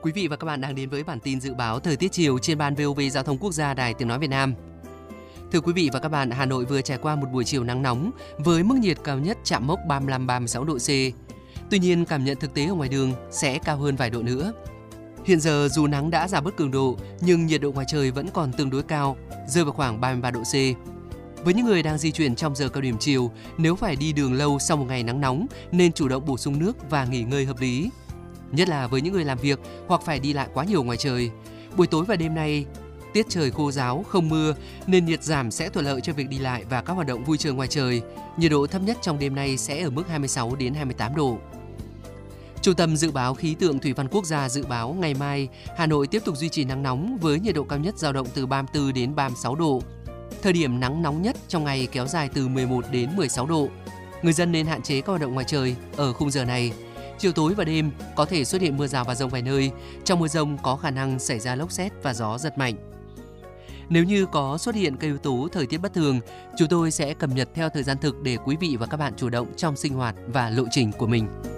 Quý vị và các bạn đang đến với bản tin dự báo thời tiết chiều trên ban VOV Giao thông Quốc gia Đài Tiếng nói Việt Nam. Thưa quý vị và các bạn, Hà Nội vừa trải qua một buổi chiều nắng nóng với mức nhiệt cao nhất chạm mốc 35-36 độ C. Tuy nhiên, cảm nhận thực tế ở ngoài đường sẽ cao hơn vài độ nữa. Hiện giờ dù nắng đã giảm bớt cường độ nhưng nhiệt độ ngoài trời vẫn còn tương đối cao, rơi vào khoảng 33 độ C. Với những người đang di chuyển trong giờ cao điểm chiều, nếu phải đi đường lâu sau một ngày nắng nóng nên chủ động bổ sung nước và nghỉ ngơi hợp lý. Nhất là với những người làm việc hoặc phải đi lại quá nhiều ngoài trời. Buổi tối và đêm nay, tiết trời khô ráo, không mưa nên nhiệt giảm sẽ thuận lợi cho việc đi lại và các hoạt động vui chơi ngoài trời. Nhiệt độ thấp nhất trong đêm nay sẽ ở mức 26 đến 28 độ. Trung tâm Dự báo Khí tượng Thủy văn Quốc gia dự báo ngày mai, Hà Nội tiếp tục duy trì nắng nóng với nhiệt độ cao nhất dao động từ 34 đến 36 độ. Thời điểm nắng nóng nhất trong ngày kéo dài từ 11 đến 16 độ. Người dân nên hạn chế các hoạt động ngoài trời ở khung giờ này. Chiều tối và đêm có thể xuất hiện mưa rào và dông vài nơi. Trong mưa dông có khả năng xảy ra lốc sét và gió giật mạnh. Nếu như có xuất hiện các yếu tố thời tiết bất thường, chúng tôi sẽ cập nhật theo thời gian thực để quý vị và các bạn chủ động trong sinh hoạt và lộ trình của mình.